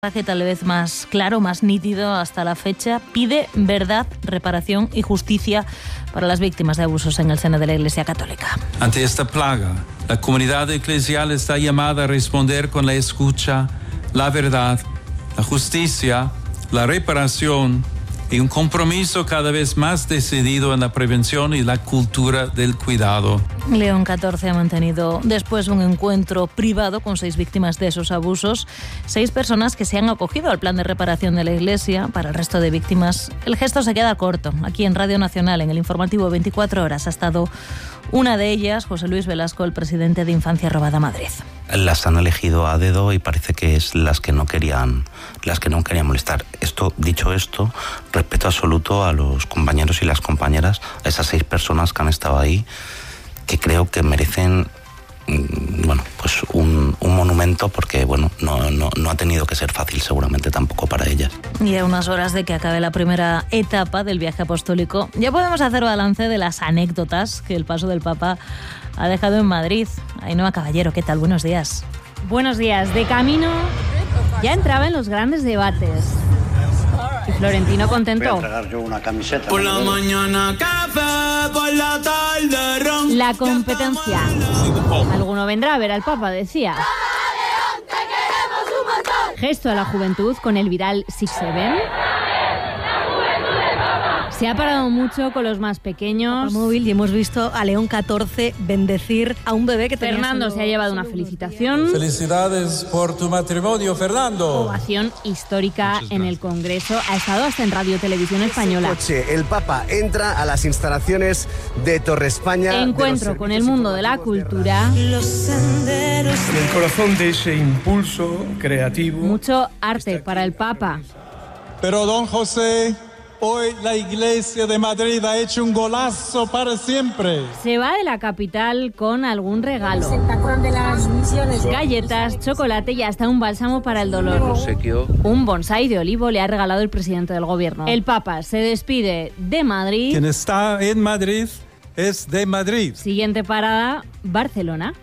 Que tal vez más claro, más nítido hasta la fecha, pide verdad, reparación y justicia para las víctimas de abusos en el seno de la Iglesia Católica. Ante esta plaga, la comunidad eclesial está llamada a responder con la escucha, la verdad, la justicia, la reparación y un compromiso cada vez más decidido en la prevención y la cultura del cuidado. León XIV ha mantenido después un encuentro privado con 6 víctimas de esos abusos, 6 personas que se han acogido al plan de reparación de la Iglesia. Para el resto de víctimas, el gesto se queda corto. Aquí en Radio Nacional, en el informativo 24 horas, ha estado una de ellas, José Luis Velasco, el presidente de Infancia Robada Madrid. Las han elegido a dedo y parece que es las que no querían molestar. Dicho esto, respeto absoluto a los compañeros y las compañeras, a esas 6 personas que han estado ahí, que creo que merecen pues un monumento, porque no ha tenido que ser fácil seguramente tampoco para ellas. Y a unas horas de que acabe la primera etapa del viaje apostólico, ya podemos hacer balance de las anécdotas que el paso del Papa ha dejado en Madrid. Ainhoa Caballero, ¿qué tal? Buenos días. Buenos días. De camino ya entraba en los grandes debates. Y Florentino contento. Voy a tragar yo una camiseta. Por la mañana café, por la tarde ron. La competencia. Alguno vendrá a ver al Papa, decía. Gesto a la juventud con el viral 6-7. Se ha parado mucho con los más pequeños. Móvil, y hemos visto a León XIV bendecir a un bebé que tenía. Fernando se ha llevado una felicitación. Felicidades por tu matrimonio, Fernando. Ovación histórica en el Congreso. Ha estado hasta en Radio Televisión Española. El Papa entra a las instalaciones de Torre España. Encuentro con el mundo de la cultura. En el corazón de ese impulso creativo. Mucho arte para el Papa. Pero don José, hoy la Iglesia de Madrid ha hecho un golazo para siempre. Se va de la capital con algún regalo. Galletas, chocolate y hasta un bálsamo para el dolor. Un bonsái de olivo le ha regalado el presidente del gobierno. El Papa se despide de Madrid. Quien está en Madrid es de Madrid. Siguiente parada, Barcelona.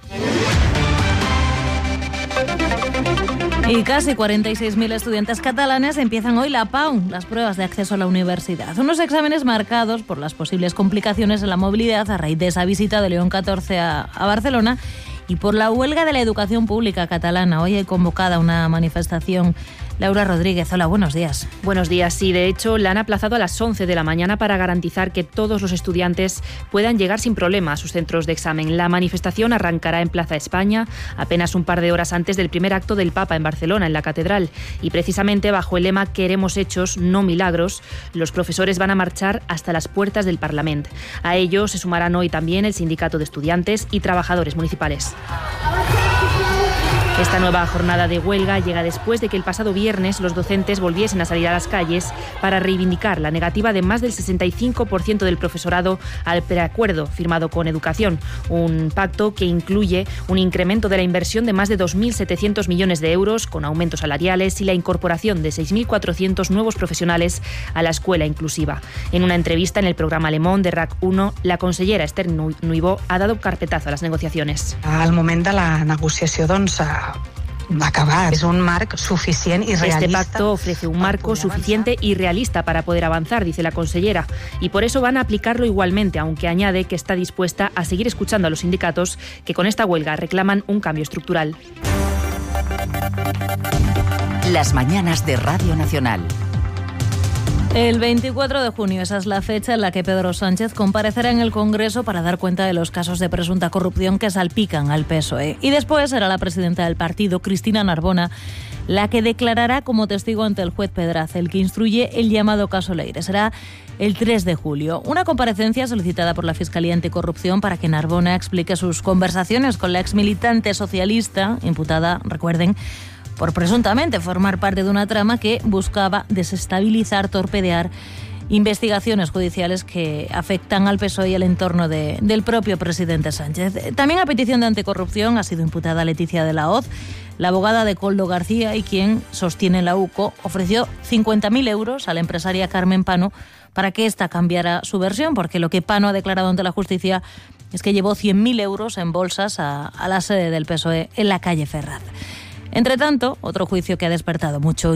Y casi 46.000 estudiantes catalanes empiezan hoy la PAU, las pruebas de acceso a la universidad. Unos exámenes marcados por las posibles complicaciones en la movilidad a raíz de esa visita de León XIV a Barcelona y por la huelga de la educación pública catalana. Hoy hay convocada una manifestación. Laura Rodríguez, hola, buenos días. Buenos días, sí, de hecho la han aplazado a las 11 de la mañana para garantizar que todos los estudiantes puedan llegar sin problema a sus centros de examen. La manifestación arrancará en Plaza España apenas un par de horas antes del primer acto del Papa en Barcelona, en la Catedral. Y precisamente bajo el lema "Queremos hechos, no milagros", los profesores van a marchar hasta las puertas del Parlamento. A ellos se sumarán hoy también el Sindicato de Estudiantes y Trabajadores Municipales. Esta nueva jornada de huelga llega después de que el pasado viernes los docentes volviesen a salir a las calles para reivindicar la negativa de más del 65% del profesorado al preacuerdo firmado con Educación, un pacto que incluye un incremento de la inversión de más de 2.700 millones de euros con aumentos salariales y la incorporación de 6.400 nuevos profesionales a la escuela inclusiva. En una entrevista en el programa Le Monde de RAC 1, la consellera Esther Nuibó ha dado carpetazo a las negociaciones. Al moment de la negociació, va acabar. Es un marc suficient y realista. Este pacto ofrece un marco suficiente y realista para poder avanzar, dice la consellera, y por eso van a aplicarlo igualmente, aunque añade que está dispuesta a seguir escuchando a los sindicatos que con esta huelga reclaman un cambio estructural. Las mañanas de Radio Nacional. El 24 de junio, esa es la fecha en la que Pedro Sánchez comparecerá en el Congreso para dar cuenta de los casos de presunta corrupción que salpican al PSOE. Y después será la presidenta del partido, Cristina Narbona, la que declarará como testigo ante el juez Pedraza, el que instruye el llamado caso Leire. Será el 3 de julio. Una comparecencia solicitada por la Fiscalía Anticorrupción para que Narbona explique sus conversaciones con la exmilitante socialista, imputada, recuerden, por presuntamente formar parte de una trama que buscaba desestabilizar, torpedear investigaciones judiciales que afectan al PSOE y al entorno del propio presidente Sánchez. También a petición de Anticorrupción ha sido imputada Leticia de la Hoz, la abogada de Koldo García y quien sostiene la UCO, ofreció 50.000 euros a la empresaria Carmen Pano para que ésta cambiara su versión, porque lo que Pano ha declarado ante la justicia es que llevó 100.000 euros en bolsas a la sede del PSOE en la calle Ferraz. Entre tanto, otro juicio que ha despertado mucho